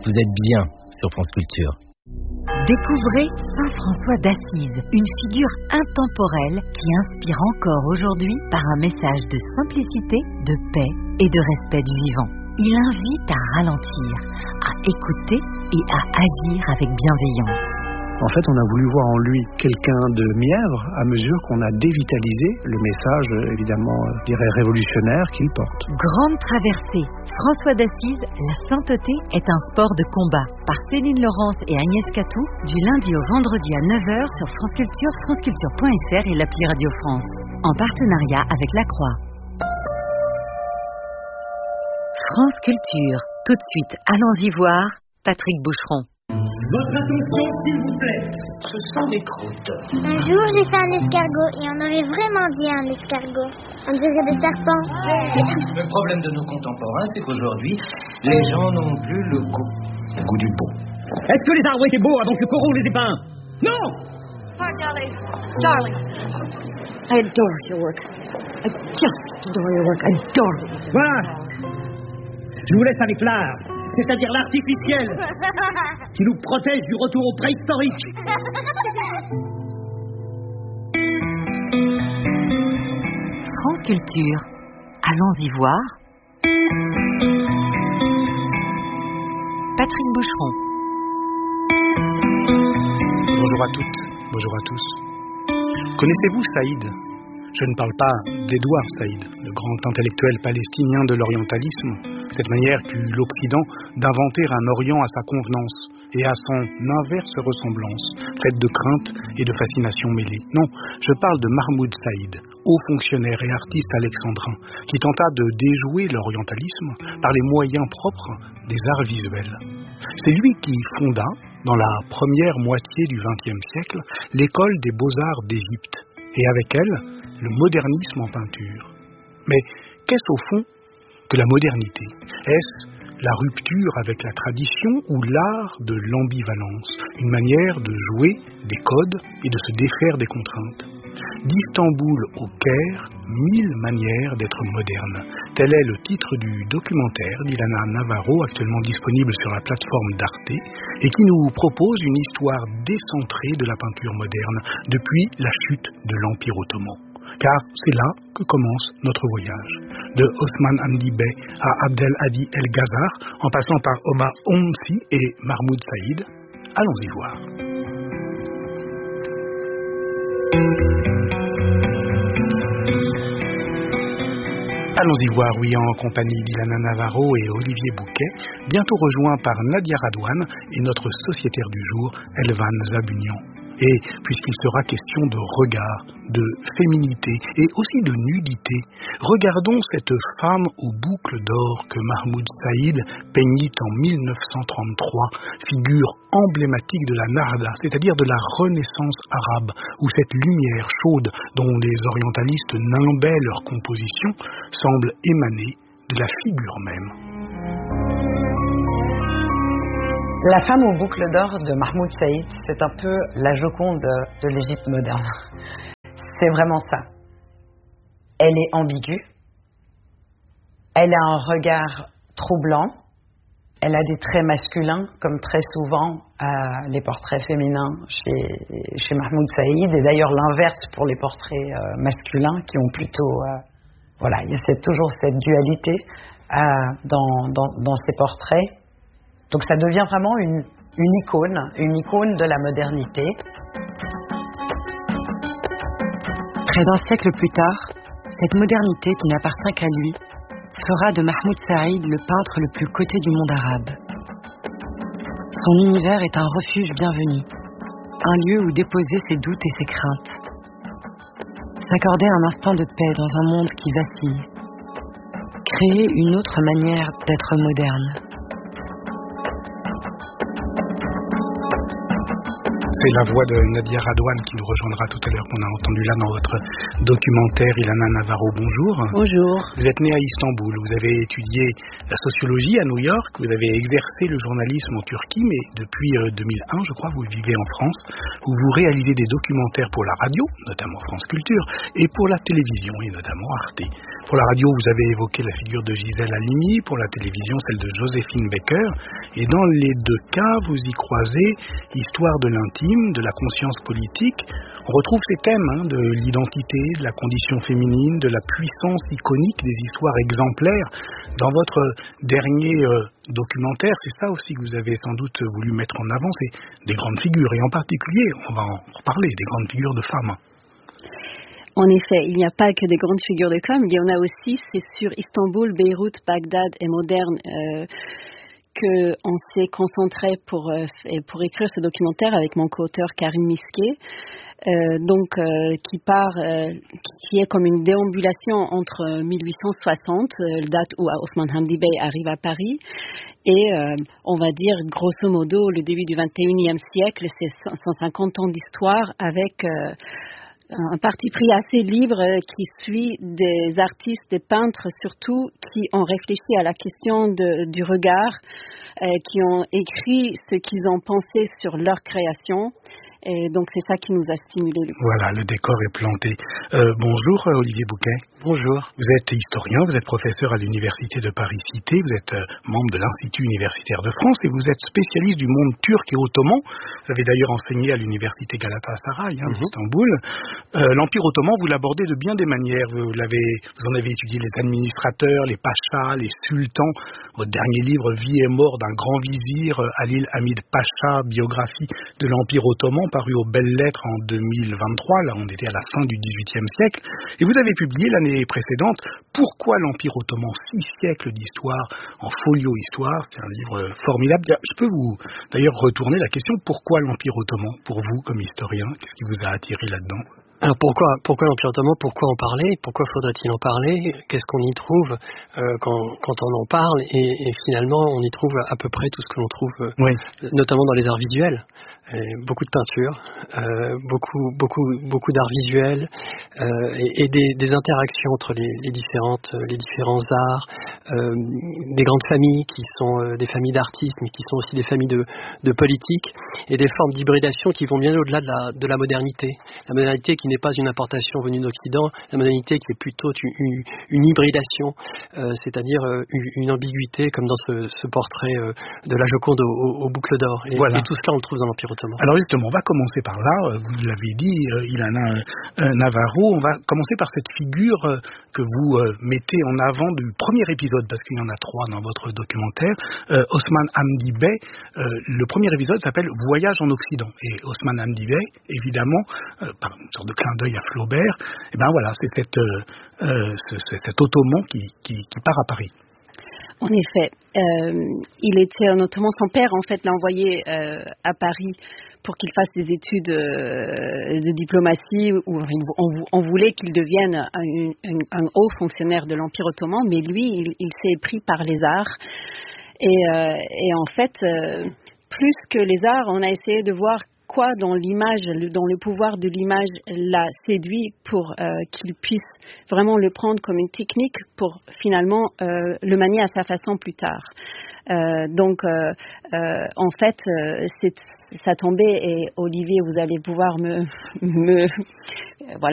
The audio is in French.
Vous êtes bien sur France Culture. Découvrez Saint François d'Assise, une figure intemporelle qui inspire encore aujourd'hui par un message de simplicité, de paix et de respect du vivant. Il invite à ralentir, à écouter et à agir avec bienveillance. En fait, on a voulu voir en lui quelqu'un de mièvre à mesure qu'on a dévitalisé le message, évidemment, je dirais révolutionnaire qu'il porte. Grande traversée. François d'Assise, la sainteté est un sport de combat. Par Céline Laurence et Agnès Catou, du lundi au vendredi à 9h sur France Culture, franceculture.fr et l'appli Radio France. En partenariat avec La Croix. France Culture. Tout de suite, allons-y voir Patrick Boucheron. Votre attention, s'il vous plaît. Ce sont des croûtes. Un jour, j'ai fait un escargot et on aurait vraiment dit un escargot. On dirait des serpents. Le problème de nos contemporains, c'est qu'aujourd'hui, les gens n'ont plus le goût du beau. Est-ce que les arbres étaient beaux avant que le coron les ait peints? Non! Hi, darling. Darling. I adore your work. I just adore your work. I adore it. Voilà. Je vous laisse avec l'art, c'est-à-dire l'artificiel, qui nous protège du retour au préhistorique. France Culture. Allons-y voir Patrick Boucheron. Bonjour à toutes, bonjour à tous. Connaissez-vous Saïd ? Je ne parle pas d'Édouard Saïd, le grand intellectuel palestinien de l'orientalisme, cette manière qu'eut l'Occident d'inventer un Orient à sa convenance et à son inverse ressemblance, faite de crainte et de fascination mêlée. Non, je parle de Mahmoud Saïd, haut fonctionnaire et artiste alexandrin, qui tenta de déjouer l'orientalisme par les moyens propres des arts visuels. C'est lui qui fonda, dans la première moitié du XXe siècle, l'école des beaux-arts d'Égypte, et avec elle, le modernisme en peinture. Mais qu'est-ce au fond que la modernité? Est-ce la rupture avec la tradition ou l'art de l'ambivalence, une manière de jouer des codes et de se défaire des contraintes? D'Istanbul au Caire, 1000 manières d'être moderne. Tel est le titre du documentaire d'Ilana Navarro, actuellement disponible sur la plateforme d'Arte, et qui nous propose une histoire décentrée de la peinture moderne depuis la chute de l'Empire ottoman. Car c'est là que commence notre voyage. De Osman Hamdi Bey à Abdel Hadi El Ghazar, en passant par Omar Homsi et Mahmoud Saïd, allons-y voir. Allons-y voir, oui, en compagnie d'Ilana Navarro et Olivier Bouquet, bientôt rejoints par Nadia Radouane et notre sociétaire du jour, Elvan Zabunian. Et puisqu'il sera question de regard, de féminité et aussi de nudité, regardons cette femme aux boucles d'or que Mahmoud Saïd peignit en 1933, figure emblématique de la Narda, c'est-à-dire de la Renaissance arabe, où cette lumière chaude dont les orientalistes nimbaient leur composition semble émaner de la figure même. La femme aux boucles d'or de Mahmoud Saïd, c'est un peu la Joconde de l'Égypte moderne. C'est vraiment ça. Elle est ambiguë, elle a un regard troublant, elle a des traits masculins, comme très souvent les portraits féminins chez Mahmoud Saïd, et d'ailleurs l'inverse pour les portraits masculins qui ont plutôt... voilà, il y a toujours cette dualité dans ces portraits. Donc ça devient vraiment une icône de la modernité. Près d'un siècle plus tard, cette modernité qui n'appartient qu'à lui fera de Mahmoud Saïd le peintre le plus coté du monde arabe. Son univers est un refuge bienvenu, un lieu où déposer ses doutes et ses craintes. S'accorder un instant de paix dans un monde qui vacille. Créer une autre manière d'être moderne. C'est la voix de Nadia Radwan qui nous rejoindra tout à l'heure, qu'on a entendu là dans votre documentaire. Ilana Navarro, bonjour. Bonjour. Vous êtes née à Istanbul, vous avez étudié la sociologie à New York, vous avez exercé le journalisme en Turquie, mais depuis 2001, je crois, vous vivez en France, où vous réalisez des documentaires pour la radio, notamment France Culture, et pour la télévision, et notamment Arte. Pour la radio, vous avez évoqué la figure de Gisèle Halimi, pour la télévision, celle de Joséphine Baker, et dans les deux cas, vous y croisez histoire de l'intime, de la conscience politique. On retrouve ces thèmes de l'identité, de la condition féminine, de la puissance iconique des histoires exemplaires. Dans votre dernier documentaire, c'est ça aussi que vous avez sans doute voulu mettre en avant, c'est des grandes figures, et en particulier, on va en reparler, des grandes figures de femmes. En effet, il n'y a pas que des grandes figures de femmes, il y en a aussi, c'est sur Istanbul, Beyrouth, Bagdad et Moderne qu'on s'est concentré pour écrire ce documentaire avec mon co-auteur Karim Miske, qui est comme une déambulation entre 1860, date où Osman Hamdi Bey arrive à Paris, et on va dire grosso modo le début du 21e siècle, c'est 150 ans d'histoire avec un parti pris assez libre qui suit des artistes, des peintres surtout, qui ont réfléchi à la question du regard, qui ont écrit ce qu'ils ont pensé sur leur création. Et donc c'est ça qui nous a stimulés. Voilà, le décor est planté. Bonjour Olivier Bouquet. Bonjour. Vous êtes historien, vous êtes professeur à l'Université de Paris-Cité, vous êtes membre de l'Institut universitaire de France et vous êtes spécialiste du monde turc et ottoman. Vous avez d'ailleurs enseigné à l'Université Galatasaray d'Istanbul. L'Empire ottoman, vous l'abordez de bien des manières. Vous en avez étudié les administrateurs, les pachas, les sultans. Votre dernier livre, Vie et mort d'un grand vizir, Halil Hamid Pacha, biographie de l'Empire ottoman, paru aux Belles Lettres en 2023. Là, on était à la fin du XVIIIe siècle. Et vous avez publié l'année précédente Pourquoi l'Empire ottoman, 6 siècles d'histoire en folio histoire. C'est un livre formidable. Je peux vous d'ailleurs retourner la question, pourquoi l'Empire ottoman pour vous comme historien? Qu'est-ce qui vous a attiré là-dedans? Alors pourquoi l'Empire ottoman? Pourquoi en parler? Pourquoi faudrait-il en parler? Qu'est-ce qu'on y trouve quand on en parle? Et finalement, on y trouve à peu près tout ce que l'on trouve, notamment dans les arts visuels. Beaucoup de peinture, beaucoup d'art visuel et des interactions entre les différents arts, des grandes familles qui sont des familles d'artistes mais qui sont aussi des familles de politiques et des formes d'hybridation qui vont bien au-delà de la modernité. La modernité qui n'est pas une importation venue d'Occident, la modernité qui est plutôt une hybridation, c'est-à-dire une ambiguïté comme dans ce portrait de la Joconde aux boucles d'or. Et tout cela on le trouve dans l'Empire ottoman. Alors justement, on va commencer par là, vous l'avez dit, Ilana Navarro, on va commencer par cette figure que vous mettez en avant du premier épisode, parce qu'il y en a 3 dans votre documentaire, Osman Hamdi Bey. Le premier épisode s'appelle Voyage en Occident, et Osman Hamdi Bey, évidemment, par une sorte de clin d'œil à Flaubert, et ben voilà, c'est cet ottoman qui part à Paris. En effet, il était un ottoman. Son père, en fait, l'a envoyé à Paris pour qu'il fasse des études de diplomatie, où on voulait qu'il devienne un haut fonctionnaire de l'Empire ottoman, mais lui, il s'est pris par les arts. Et en fait, plus que les arts, on a essayé de voir quoi dans l'image, dans le pouvoir de l'image l'a séduit pour qu'il puisse vraiment le prendre comme une technique pour finalement le manier à sa façon plus tard. En fait, ça tombait et Olivier, vous allez pouvoir me